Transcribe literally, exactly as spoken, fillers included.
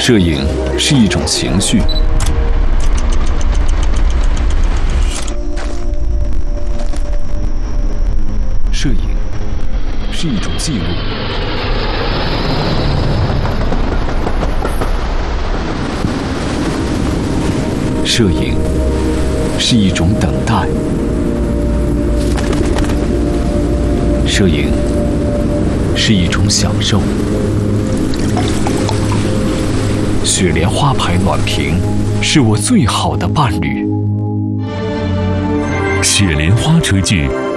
摄影是一种情绪，摄影是一种记录，摄影是一种等待，摄影是一种享受。雪莲花牌暖瓶是我最好的伴侣。 雪莲花炊具